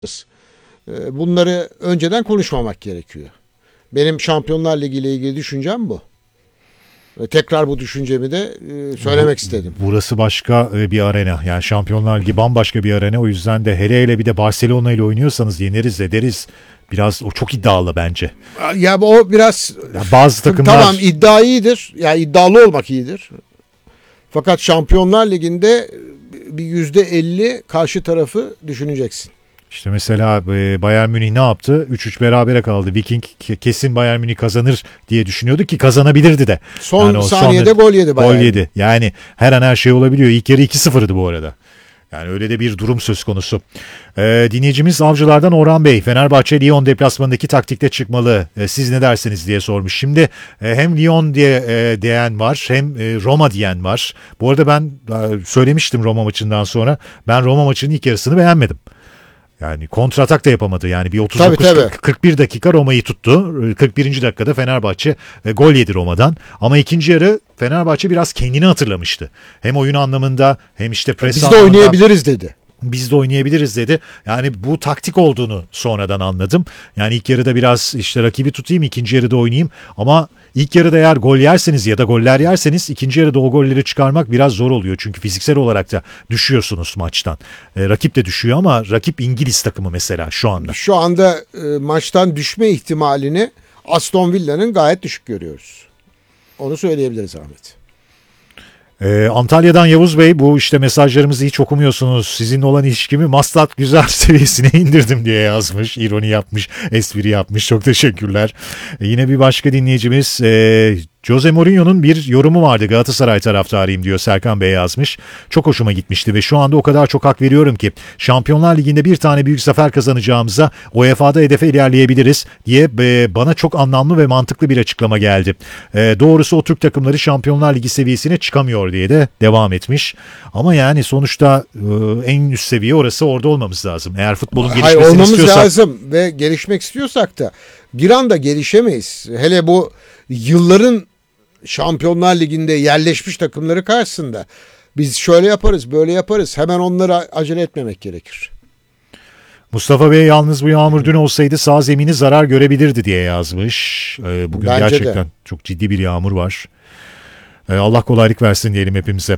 Bunları önceden konuşmamak gerekiyor. Benim Şampiyonlar Ligi ile ilgili düşüncem bu. Tekrar bu düşüncemi de söylemek istedim. Burası başka bir arena. Yani Şampiyonlar Ligi bambaşka bir arena. O yüzden de hele bir de Barcelona ile oynuyorsanız yeneriz ederiz. Biraz o çok iddialı bence. Ya o biraz ya bazı takımlar... Tamam, iddia iyidir. Yani iddialı olmak iyidir. Fakat Şampiyonlar Ligi'nde bir %50 karşı tarafı düşüneceksin. İşte mesela Bayern Münih ne yaptı? 3-3 berabere kaldı. Viking kesin Bayern Münih kazanır diye düşünüyorduk ki kazanabilirdi de. Son saniyede gol yedi Bayern. Gol yedi. Yani her an her şey olabiliyor. İlk yarı 2-0'dı bu arada. Yani öyle de bir durum söz konusu. Dinleyicimiz Avcılar'dan Orhan Bey, Fenerbahçe Lyon deplasmanındaki taktikte çıkmalı. Siz ne dersiniz diye sormuş. Şimdi hem Lyon diye diyen var, hem Roma diyen var. Bu arada ben söylemiştim Roma maçından sonra. Ben Roma maçının ilk yarısını beğenmedim. Yani kontratak da yapamadı. Yani bir 39-41 dakika Roma'yı tuttu. 41. dakikada Fenerbahçe gol yedi Roma'dan. Ama ikinci yarı Fenerbahçe biraz kendini hatırlamıştı. Hem oyun anlamında hem işte pres anlamında. Biz de oynayabiliriz dedi. Biz de oynayabiliriz dedi. Yani bu taktik olduğunu sonradan anladım. Yani ilk yarıda biraz işte rakibi tutayım, ikinci yarıda oynayayım. Ama ilk yarıda eğer gol yerseniz ya da goller yerseniz ikinci yarıda o golleri çıkarmak biraz zor oluyor. Çünkü fiziksel olarak da düşüyorsunuz maçtan. Rakip de düşüyor ama rakip İngiliz takımı mesela şu anda. Şu anda maçtan düşme ihtimalini Aston Villa'nın gayet düşük görüyoruz. Onu söyleyebiliriz Ahmet. Antalya'dan Yavuz Bey, bu işte mesajlarımızı hiç okumuyorsunuz. Sizinle olan ilişkimi Maslak güzel seviyesine indirdim diye yazmış. İroni yapmış, espri yapmış. Çok teşekkürler. Yine bir başka dinleyicimiz Jose Mourinho'nun bir yorumu vardı. Galatasaray taraftarıyım diyor, Serkan Bey yazmış. Çok hoşuma gitmişti ve şu anda o kadar çok hak veriyorum ki Şampiyonlar Ligi'nde bir tane büyük zafer kazanacağımıza UEFA'da hedefe ilerleyebiliriz diye bana çok anlamlı ve mantıklı bir açıklama geldi. Doğrusu o Türk takımları Şampiyonlar Ligi seviyesine çıkamıyor diye de devam etmiş. Ama yani sonuçta en üst seviye orası, orada olmamız lazım. Eğer futbolun gelişmesini istiyorsak. Lazım ve gelişmek istiyorsak da bir anda gelişemeyiz. Hele bu yılların Şampiyonlar Ligi'nde yerleşmiş takımları karşısında biz şöyle yaparız, böyle yaparız. Hemen onlara acele etmemek gerekir. Mustafa Bey, yalnız bu yağmur dün olsaydı sağ zemini zarar görebilirdi diye yazmış. Bugün bence gerçekten çok ciddi bir yağmur var. Allah kolaylık versin diyelim hepimize.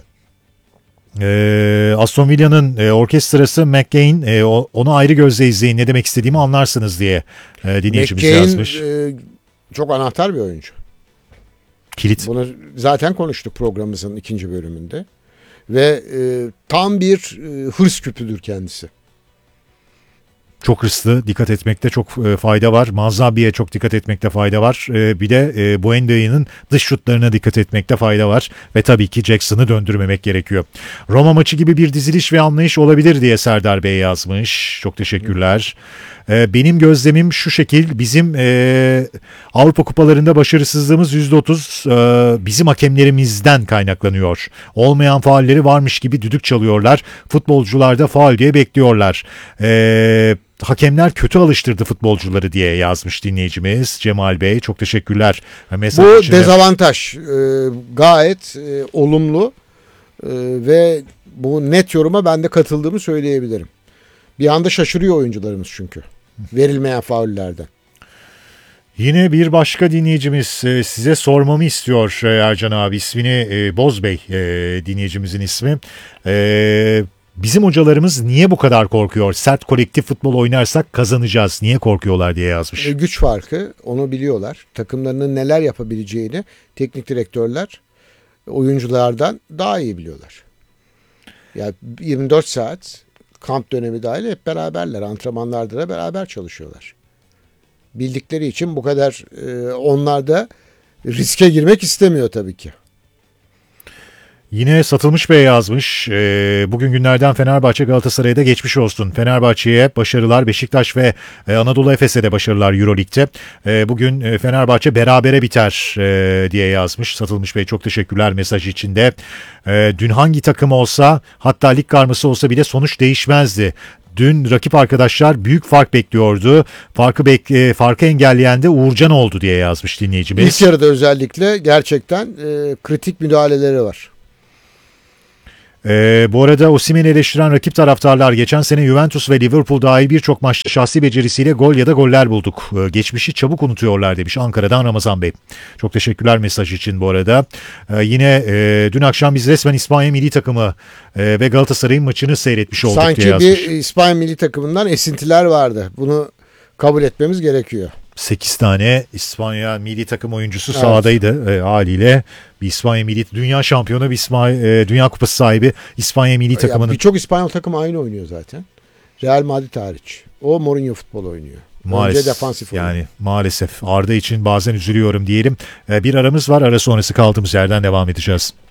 Aston Villa'nın orkestrası McCain, onu ayrı gözle izleyin, ne demek istediğimi anlarsınız diye dinleyicimiz yazmış. Çok anahtar bir oyuncu. Kilit. Bunu zaten konuştuk programımızın 2. bölümünde. Ve tam bir hırs küpüdür kendisi. Çok hırslı, dikkat etmekte çok fayda var. Manzabi'ye çok dikkat etmekte fayda var. Bir de Buenda'nın dış şutlarına dikkat etmekte fayda var. Ve tabii ki Jackson'ı döndürmemek gerekiyor. Roma maçı gibi bir diziliş ve anlayış olabilir diye Serdar Bey yazmış. Çok teşekkürler. Benim gözlemim şu şekil: bizim Avrupa kupalarında başarısızlığımız %30 bizim hakemlerimizden kaynaklanıyor. Olmayan faulleri varmış gibi düdük çalıyorlar. Futbolcular da faul diye bekliyorlar. Hakemler kötü alıştırdı futbolcuları diye yazmış dinleyicimiz Cemal Bey. Çok teşekkürler. Bu dezavantaj gayet olumlu ve bu net yoruma ben de katıldığımı söyleyebilirim. Bir anda şaşırıyor oyuncularımız çünkü verilmeyen faullerden. Yine bir başka dinleyicimiz size sormamı istiyor Ercan abi. İsmini Bozbey dinleyicimizin ismi. Bizim hocalarımız niye bu kadar korkuyor? Sert kolektif futbol oynarsak kazanacağız. Niye korkuyorlar diye yazmış. Güç farkı, onu biliyorlar. Takımlarının neler yapabileceğini teknik direktörler oyunculardan daha iyi biliyorlar. Yani 24 saat kamp dönemi dahil hep beraberler. Antrenmanlarda da beraber çalışıyorlar. Bildikleri için bu kadar onlar da riske girmek istemiyor tabii ki. Yine Satılmış Bey yazmış. Bugün günlerden Fenerbahçe Galatasaray'a da geçmiş olsun. Fenerbahçe'ye başarılar, Beşiktaş ve Anadolu Efes'e de başarılar Euroleague'de. Bugün Fenerbahçe berabere biter diye yazmış. Satılmış Bey, çok teşekkürler mesaj içinde. Dün hangi takım olsa, hatta lig karması olsa bile sonuç değişmezdi. Dün rakip arkadaşlar büyük fark bekliyordu. Farkı engelleyen de Uğurcan oldu diye yazmış dinleyicimiz. İlk yarıda özellikle gerçekten kritik müdahaleleri var. Bu arada Osimhen'i eleştiren rakip taraftarlar geçen sene Juventus ve Liverpool dahil birçok maçta şahsi becerisiyle gol ya da goller bulduk. Geçmişi çabuk unutuyorlar demiş Ankara'dan Ramazan Bey. Çok teşekkürler mesaj için bu arada. Yine dün akşam biz resmen İspanya milli takımı ve Galatasaray'ın maçını seyretmiş olduk diye Sanki yazmış. bir İspanya milli takımından esintiler vardı. Bunu kabul etmemiz gerekiyor. 8 tane İspanya milli takım oyuncusu Evet. sahadaydı haliyle. Bir İspanya milli dünya şampiyonu, bir Dünya Kupası sahibi İspanya milli Ya takımının birçok İspanyol takım aynı oynuyor zaten. Real Madrid hariç. O Mourinho futbol oynuyor. Önce maalesef defansif oynuyor. yani maalesef Arda için bazen üzülüyorum diyelim. Bir aramız var. Ara sonrası kaldığımız yerden devam edeceğiz.